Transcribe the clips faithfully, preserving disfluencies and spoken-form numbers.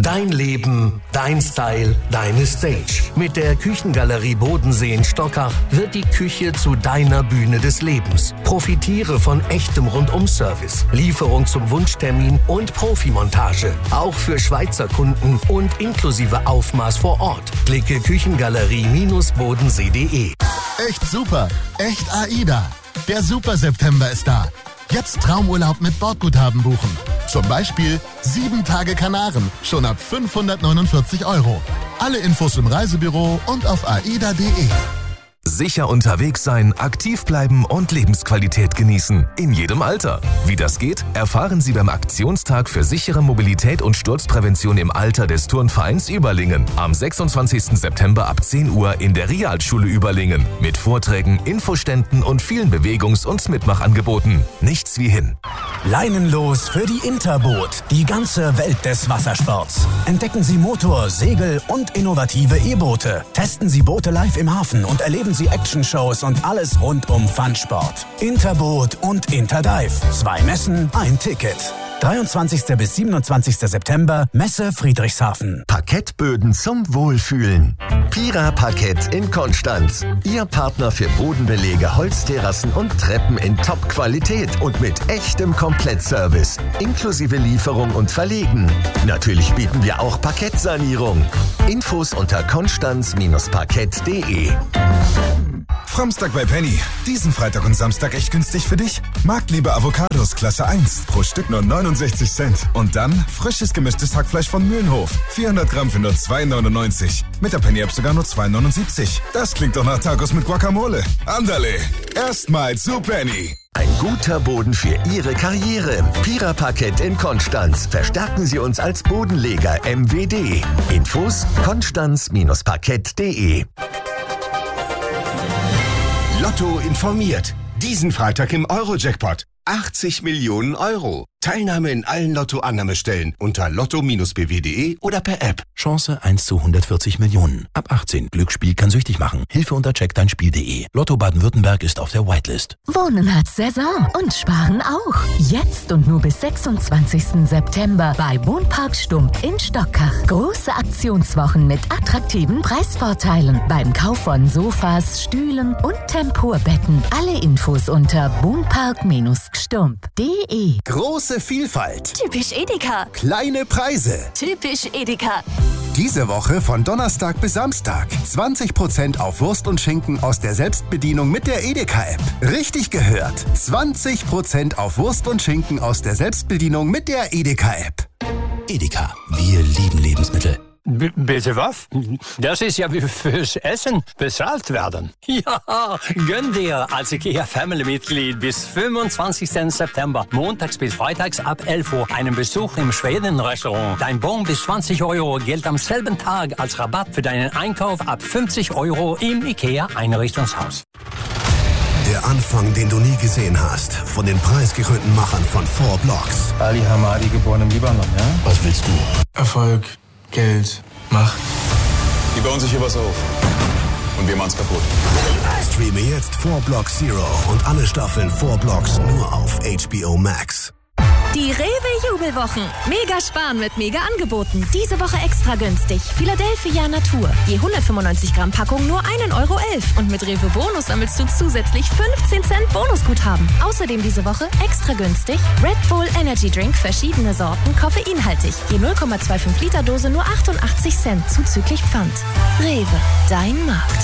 Dein Leben, dein Style, deine Stage. Mit der Küchengalerie Bodensee in Stockach wird die Küche zu deiner Bühne des Lebens. Profitiere von echtem Rundum-Service, Lieferung zum Wunschtermin und Profimontage. Auch für Schweizer Kunden und inklusive Aufmaß vor Ort. Klicke küchengalerie bodensee punkt de. Echt super, echt AIDA. Der Super-September ist da. Jetzt Traumurlaub mit Bordguthaben buchen. Zum Beispiel sieben Tage Kanaren, schon ab fünfhundertneunundvierzig Euro. Alle Infos im Reisebüro und auf aida punkt de. Sicher unterwegs sein, aktiv bleiben und Lebensqualität genießen. In jedem Alter. Wie das geht, erfahren Sie beim Aktionstag für sichere Mobilität und Sturzprävention im Alter des Turnvereins Überlingen. Am sechsundzwanzigsten September ab zehn Uhr in der Realschule Überlingen. Mit Vorträgen, Infoständen und vielen Bewegungs- und Mitmachangeboten. Nichts wie hin. Leinenlos für die Interboot. Die ganze Welt des Wassersports. Entdecken Sie Motor, Segel und innovative E-Boote. Testen Sie Boote live im Hafen und erleben Sie Action-Shows und alles rund um Funsport. Interboot und Interdive. Zwei Messen, ein Ticket. dreiundzwanzigsten bis siebenundzwanzigsten September, Messe Friedrichshafen. Parkettböden zum Wohlfühlen. Pira Parkett in Konstanz. Ihr Partner für Bodenbelege, Holzterrassen und Treppen in Top-Qualität und mit echtem Komplettservice. Inklusive Lieferung und Verlegen. Natürlich bieten wir auch Parkettsanierung. Infos unter konstanz Parkett punkt de. Framstag bei Penny. Diesen Freitag und Samstag echt günstig für dich. Marktliebe Avocados Klasse eins. Pro Stück nur neunundsechzig Cent. Und dann frisches gemischtes Hackfleisch von Mühlenhof. vierhundert Gramm für nur zwei neunundneunzig. Mit der Penny-App sogar nur zwei neunundsiebzig. Das klingt doch nach Tacos mit Guacamole. Andale. Erstmal zu Penny. Ein guter Boden für Ihre Karriere. Pira Parkett in Konstanz. Verstärken Sie uns als Bodenleger M W D. Infos konstanz Parkett punkt de. Lotto informiert. Diesen Freitag im Euro-Jackpot. achtzig Millionen Euro. Teilnahme in allen Lotto-Annahmestellen unter lotto b w punkt de oder per App. Chance eins zu hundertvierzig Millionen. Ab achtzehn. Glücksspiel kann süchtig machen. Hilfe unter check dein Spiel punkt de. Lotto Baden-Württemberg ist auf der Whitelist. Wohnen hat Saison und Sparen auch. Jetzt und nur bis sechsundzwanzigsten September bei Wohnpark Stump in Stockach. Große Aktionswochen mit attraktiven Preisvorteilen beim Kauf von Sofas, Stühlen und Temporbetten. Alle Infos unter wohnpark Stump punkt de. Große Vielfalt. Typisch Edeka. Kleine Preise. Typisch Edeka. Diese Woche von Donnerstag bis Samstag. zwanzig Prozent auf Wurst und Schinken aus der Selbstbedienung mit der Edeka-App. Richtig gehört. zwanzig Prozent auf Wurst und Schinken aus der Selbstbedienung mit der Edeka-App. Edeka. Wir lieben Lebensmittel. B- bitte was? Das ist ja wie fürs Essen bezahlt werden. Ja, gönn dir als IKEA Family-Mitglied bis fünfundzwanzigsten September, montags bis freitags ab elf Uhr, einen Besuch im Schweden-Restaurant. Dein Bon bis zwanzig Euro gilt am selben Tag als Rabatt für deinen Einkauf ab fünfzig Euro im IKEA-Einrichtungshaus. Der Anfang, den du nie gesehen hast, von den preisgekrönten Machern von Four Blocks. Ali Hamadi, geboren im Libanon, ja? Was willst du? Erfolg, Geld, Macht. Die bauen sich hier was auf. Und wir machen's kaputt. Streame jetzt Four Blocks Zero und alle Staffeln Four Blocks nur auf H B O Max. Die Rewe-Jubelwochen. Mega sparen mit Mega-Angeboten. Diese Woche extra günstig. Philadelphia Natur. Je hundertfünfundneunzig Gramm Packung nur ein Euro elf. Und mit Rewe Bonus sammelst du zusätzlich fünfzehn Cent Bonusguthaben. Außerdem diese Woche extra günstig Red Bull Energy Drink, verschiedene Sorten, koffeinhaltig. Je null Komma fünfundzwanzig Liter Dose nur achtundachtzig Cent zuzüglich Pfand. Rewe, dein Markt.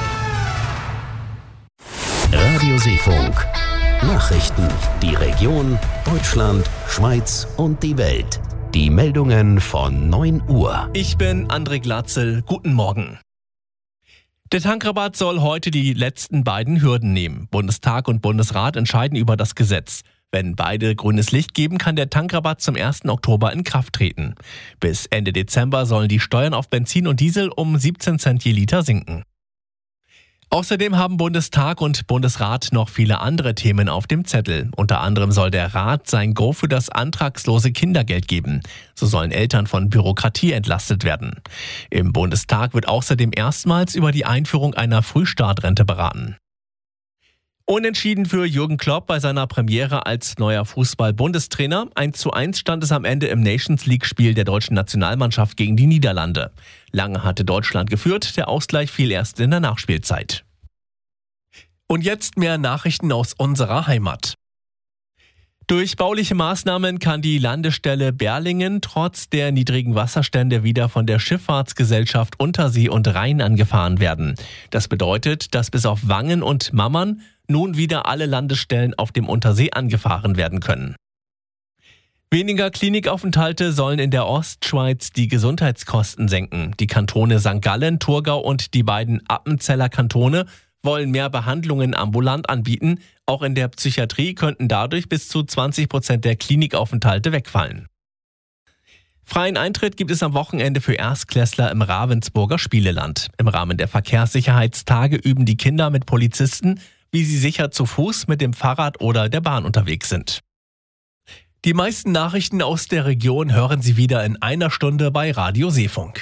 Radio Seefunk. Nachrichten, die Region, Deutschland, Schweiz und die Welt. Die Meldungen von neun Uhr. Ich bin André Glatzel. Guten Morgen. Der Tankrabatt soll heute die letzten beiden Hürden nehmen. Bundestag und Bundesrat entscheiden über das Gesetz. Wenn beide grünes Licht geben, kann der Tankrabatt zum ersten Oktober in Kraft treten. Bis Ende Dezember sollen die Steuern auf Benzin und Diesel um siebzehn Cent je Liter sinken. Außerdem haben Bundestag und Bundesrat noch viele andere Themen auf dem Zettel. Unter anderem soll der Rat sein Go für das antragslose Kindergeld geben. So sollen Eltern von Bürokratie entlastet werden. Im Bundestag wird außerdem erstmals über die Einführung einer Frühstartrente beraten. Unentschieden für Jürgen Klopp bei seiner Premiere als neuer Fußball-Bundestrainer. eins zu eins stand es am Ende im Nations-League-Spiel der deutschen Nationalmannschaft gegen die Niederlande. Lange hatte Deutschland geführt, der Ausgleich fiel erst in der Nachspielzeit. Und jetzt mehr Nachrichten aus unserer Heimat. Durch bauliche Maßnahmen kann die Landestelle Berlingen trotz der niedrigen Wasserstände wieder von der Schifffahrtsgesellschaft Untersee und Rhein angefahren werden. Das bedeutet, dass bis auf Wangen und Mammern nun wieder alle Landestellen auf dem Untersee angefahren werden können. Weniger Klinikaufenthalte sollen in der Ostschweiz die Gesundheitskosten senken. Die Kantone Sankt Gallen, Thurgau und die beiden Appenzeller Kantone wollen mehr Behandlungen ambulant anbieten. Auch in der Psychiatrie könnten dadurch bis zu zwanzig Prozent der Klinikaufenthalte wegfallen. Freien Eintritt gibt es am Wochenende für Erstklässler im Ravensburger Spieleland. Im Rahmen der Verkehrssicherheitstage üben die Kinder mit Polizisten, wie sie sicher zu Fuß, mit dem Fahrrad oder der Bahn unterwegs sind. Die meisten Nachrichten aus der Region hören Sie wieder in einer Stunde bei Radio Seefunk.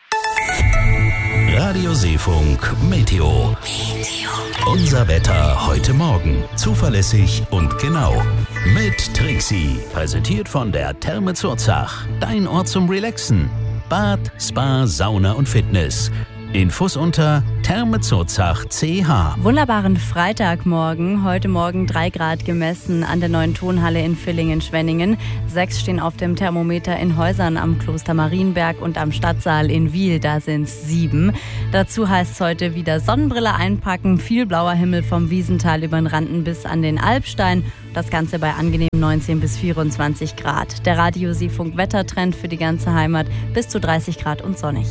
Radio Seefunk Meteo. Unser Wetter heute Morgen. Zuverlässig und genau. Mit Trixie. Präsentiert von der Therme Zurzach. Dein Ort zum Relaxen. Bad, Spa, Sauna und Fitness. Infos unter Therme Zurzach C H. Wunderbaren Freitagmorgen. Heute Morgen drei Grad gemessen an der neuen Tonhalle in Villingen-Schwenningen. Sechs stehen auf dem Thermometer in Häusern am Kloster Marienberg und am Stadtsaal in Wiel. Da sind es sieben. Dazu heißt es heute wieder Sonnenbrille einpacken. Viel blauer Himmel vom Wiesental über den Randen bis an den Alpstein. Das Ganze bei angenehm neunzehn bis vierundzwanzig Grad. Der Radio Seefunk Wettertrend für die ganze Heimat bis zu dreißig Grad und sonnig.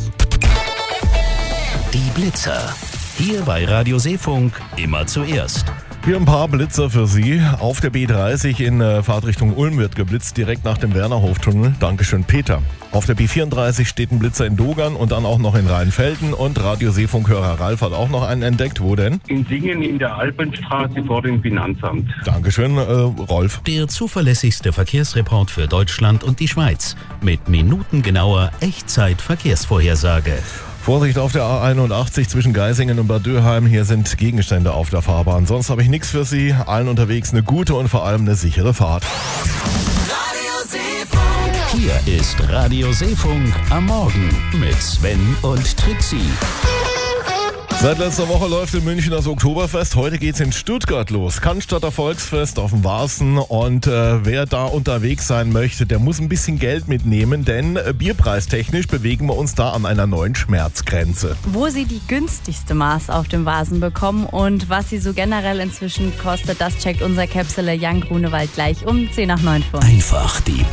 Die Blitzer. Hier bei Radio Seefunk immer zuerst. Hier ein paar Blitzer für Sie. Auf der B dreißig in äh, Fahrtrichtung Ulm wird geblitzt, direkt nach dem Wernerhoftunnel. Dankeschön, Peter. Auf der B vierunddreißig steht ein Blitzer in Dogern und dann auch noch in Rheinfelden. Und Radio Seefunkhörer Ralf hat auch noch einen entdeckt. Wo denn? In Singen in der Alpenstraße vor dem Finanzamt. Dankeschön, äh, Rolf. Der zuverlässigste Verkehrsreport für Deutschland und die Schweiz. Mit minutengenauer Echtzeit-Verkehrsvorhersage. Vorsicht auf der A einundachtzig zwischen Geisingen und Bad Dürheim. Hier sind Gegenstände auf der Fahrbahn. Sonst habe ich nichts für Sie. Allen unterwegs eine gute und vor allem eine sichere Fahrt. Hier ist Radio Seefunk am Morgen mit Sven und Trixie. Seit letzter Woche läuft in München das Oktoberfest. Heute geht's in Stuttgart los. Cannstatter Volksfest auf dem Warsen. Und äh, wer da unterwegs sein möchte, der muss ein bisschen Geld mitnehmen, denn äh, bierpreistechnisch bewegen wir uns da an einer neuen Schmerzgrenze. Wo Sie die günstigste Maß auf dem Vasen bekommen und was sie so generell inzwischen kostet, das checkt unser Käpsele Jan Grunewald gleich um zehn nach neun vor. Einfach die